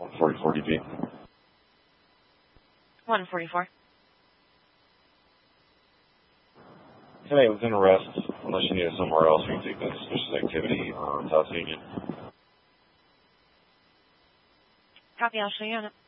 144 DP. 144. Today within arrest, unless you need it somewhere else, we can take that suspicious activity on South Union. Copy, I'll show you on it.